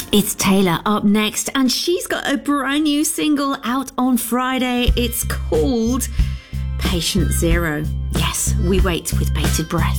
It's Taylor up next, and she's got a brand new single out on Friday. It's called Patient Zero. Yes, we wait with bated breath.